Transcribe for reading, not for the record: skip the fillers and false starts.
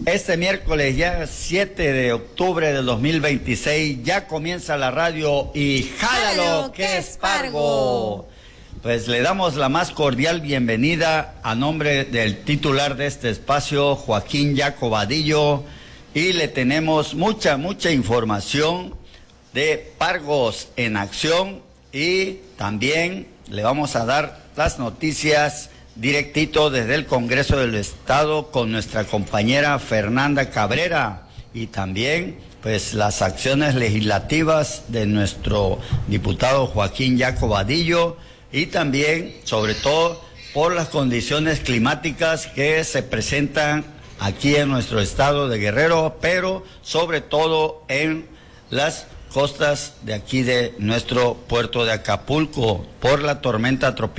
Este miércoles, ya 7 de octubre del 2026, ya comienza la radio y jálalo que es Pargo. Pues le damos la más cordial bienvenida a nombre del titular de este espacio, Joaquín Yaco Vadillo, y le tenemos mucha información de Pargos en acción, y también le vamos a dar las noticias directito desde el Congreso del Estado con nuestra compañera Fernanda Cabrera, y también pues las acciones legislativas de nuestro diputado Joaquín Yaco Vadillo, y también sobre todo por las condiciones climáticas que se presentan aquí en nuestro estado de Guerrero, pero sobre todo en las costas de aquí de nuestro puerto de Acapulco por la tormenta tropical